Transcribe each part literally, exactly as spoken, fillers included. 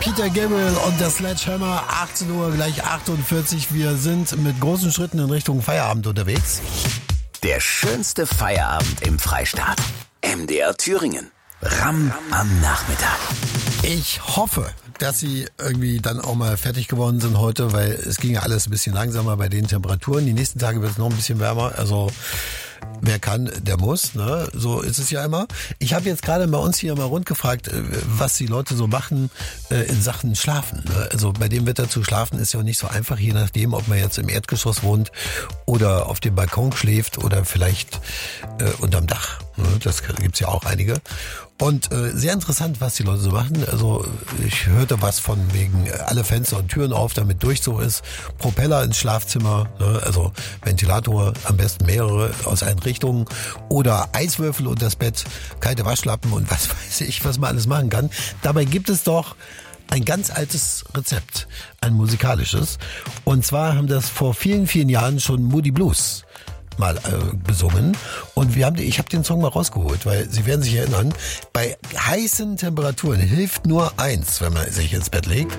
Peter Gabriel und der Sledgehammer, achtzehn Uhr, gleich achtundvierzig. Wir sind mit großen Schritten in Richtung Feierabend unterwegs. Der schönste Feierabend im Freistaat. M D R Thüringen. Ram am Nachmittag. Ich hoffe, dass Sie irgendwie dann auch mal fertig geworden sind heute, weil es ging ja alles ein bisschen langsamer bei den Temperaturen. Die nächsten Tage wird es noch ein bisschen wärmer, also wer kann, der muss, ne? So ist es ja immer. Ich habe jetzt gerade bei uns hier mal rund gefragt, was die Leute so machen äh, in Sachen Schlafen. Ne? Also bei dem Wetter zu schlafen ist ja auch nicht so einfach, je nachdem, ob man jetzt im Erdgeschoss wohnt oder auf dem Balkon schläft oder vielleicht äh, unterm Dach. Ne? Das gibt's ja auch einige. Und äh, sehr interessant, was die Leute so machen. Also ich hörte was von wegen äh, alle Fenster und Türen auf, damit Durchzug ist. Propeller ins Schlafzimmer, ne? Also Ventilator, am besten mehrere aus allen Richtungen. Oder Eiswürfel unter das Bett, kalte Waschlappen und was weiß ich, was man alles machen kann. Dabei gibt es doch ein ganz altes Rezept, ein musikalisches. Und zwar haben das vor vielen, vielen Jahren schon Moody Blues mal äh, besungen und wir haben die, ich habe den Song mal rausgeholt, weil Sie werden sich erinnern, bei heißen Temperaturen hilft nur eins, wenn man sich ins Bett legt.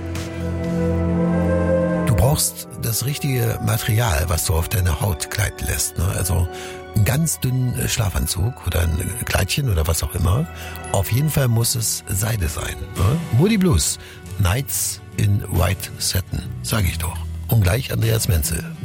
Du brauchst das richtige Material, was du auf deine Haut gleiten lässt, ne? Also einen ganz dünnen Schlafanzug oder ein Kleidchen oder was auch immer. Auf jeden Fall muss es Seide sein, ne? Moody Blues, Nights in White Satin, sage ich doch. Und gleich Andreas Menzel.